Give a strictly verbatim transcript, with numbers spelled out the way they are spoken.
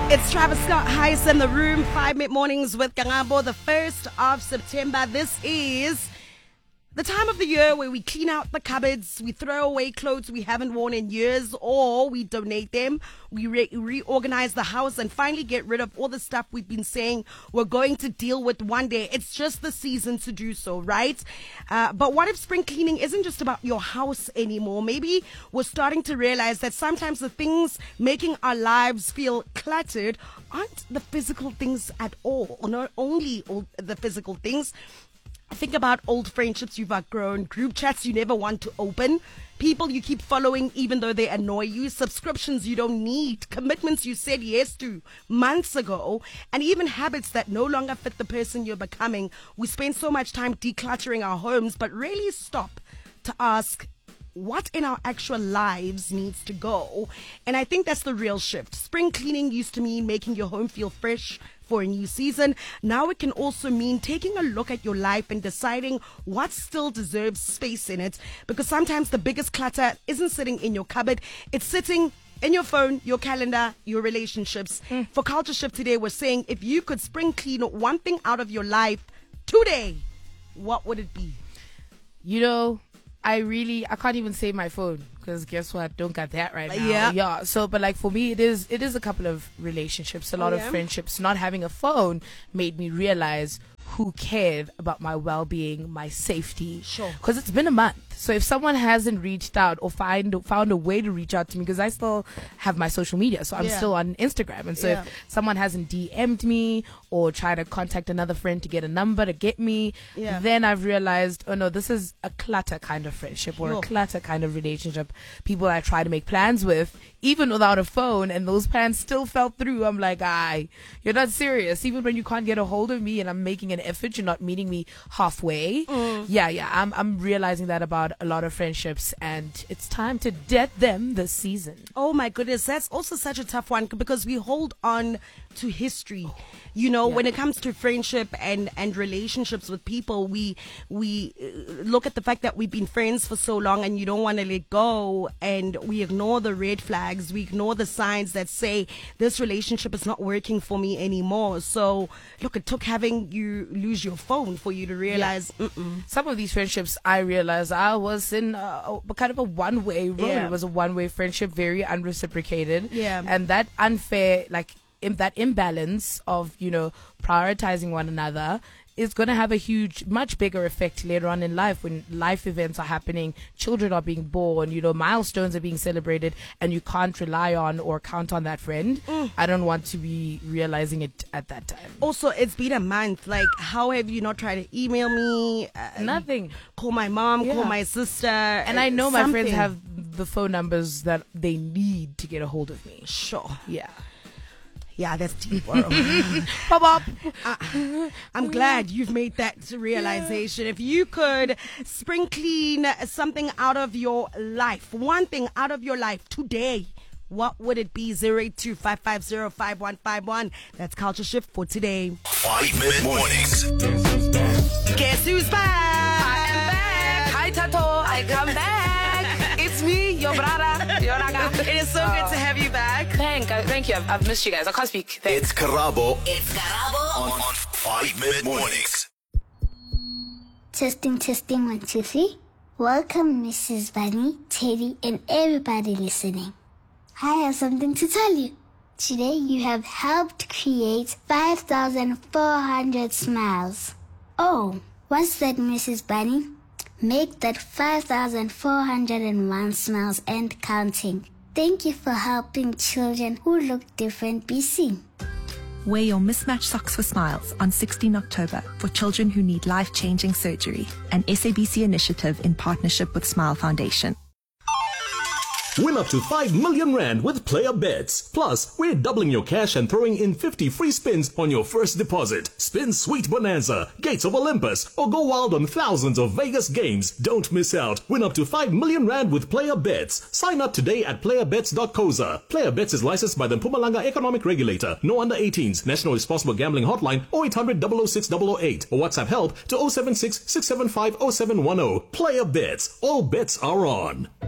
It's Travis Scott, highest in the room, five mid mornings with Karabo, the first of September. This is the time of the year where we clean out the cupboards, we throw away clothes we haven't worn in years, or we donate them, we re- reorganize the house and finally get rid of all the stuff we've been saying we're going to deal with one day. It's just the season to do so, right? Uh, but what if spring cleaning isn't just about your house anymore? Maybe we're starting to realize that sometimes the things making our lives feel cluttered aren't the physical things at all, or not only all the physical things. Think about old friendships you've outgrown, group chats you never want to open, people you keep following even though they annoy you, subscriptions you don't need, commitments you said yes to months ago, and even habits that no longer fit the person you're becoming. We spend so much time decluttering our homes, but rarely stop to ask what in our actual lives needs to go. And I think that's the real shift. Spring cleaning used to mean making your home feel fresh for a new season. Now it can also mean taking a look at your life and deciding what still deserves space in it. Because sometimes the biggest clutter isn't sitting in your cupboard, it's sitting in your phone, your calendar, your relationships. Mm. For Culture Shift today, we're saying if you could spring clean one thing out of your life today, what would it be? You know, I really, I can't even say my phone because guess what? Don't got that right now. Yeah. Yeah. So, but like for me, it is, it is a couple of relationships, a lot oh, of yeah? friendships. Not having a phone made me realize who cared about my well-being, my safety. Sure. Because it's been a month. So if someone hasn't reached out or find found a way to reach out to me, because I still have my social media, so I'm Yeah. still on Instagram, and so Yeah. if someone hasn't D M'd me or tried to contact another friend to get a number to get me, Yeah. then I've realized, oh no, this is a clutter kind of friendship or Sure. a clutter kind of relationship. People I try to make plans with, even without a phone, and those plans still fell through. I'm like, aye, you're not serious. Even when you can't get a hold of me and I'm making an effort, you're not meeting me halfway. Mm. Yeah, yeah, I'm I'm realizing that about a lot of friendships, and it's time to debt them this season. Oh my goodness, that's also such a tough one because we hold on to history. You know, Yeah. when it comes to friendship and, and relationships with people, we we uh, look at the fact that we've been friends for so long and you don't want to let go, and we ignore the red flags, we ignore the signs that say this relationship is not working for me anymore. So, look, it took having you lose your phone for you to realize, yeah. mm-mm. Some of these friendships, I realized I was in a, a kind of a one-way road. Yeah. It was a one-way friendship, very unreciprocated. Yeah. And that unfair, like, in that imbalance of, you know, prioritizing one another is going to have a huge, much bigger effect later on in life when life events are happening, children are being born, you know, milestones are being celebrated, and you can't rely on or count on that friend. Mm. I don't want to be realizing it at that time. Also, it's been a month. Like, how have you not tried to email me? Uh, Nothing. Call my mom, Yeah. call my sister. And I know my something. friends have the phone numbers that they need to get a hold of me. Sure. Yeah. Yeah, that's deep. Bro. Pop up. I, I'm glad you've made that realization. If you could spring clean something out of your life, one thing out of your life today, what would it be? zero eight two, five five zero, five one five one. That's Culture Shift for today. Five Minute Mornings. Guess who's back? I am back. Hi, Tato. I come back. It's me, your brother, your raga. It is so good to have you back. Thank, uh, thank you. I've, I've missed you guys. I can't speak. Thanks. It's Karabo It's Karabo. on, on Five Minute Mornings. Testing, testing, one, two, three. Welcome, Missus Bunny, Teddy, and everybody listening. I have something to tell you. Today, you have helped create five thousand four hundred smiles. Oh, what's that, Missus Bunny? Make that five thousand four hundred one smiles and counting. Thank you for helping children who look different be seen. Wear your mismatched socks for smiles on sixteenth October for children who need life-changing surgery, an S A B C initiative in partnership with Smile Foundation. Win up to five million rand with Player Bets. Plus, we're doubling your cash and throwing in fifty free spins on your first deposit. Spin Sweet Bonanza, Gates of Olympus, or go wild on thousands of Vegas games. Don't miss out. Win up to five million rand with Player Bets. Sign up today at player bets dot co za. Player Bets is licensed by the Mpumalanga Economic Regulator. No under eighteens. National Responsible Gambling Hotline oh eight hundred, double oh six, double oh eight or WhatsApp help to oh seven six, six seven five, oh seven one oh. Player Bets. All bets are on.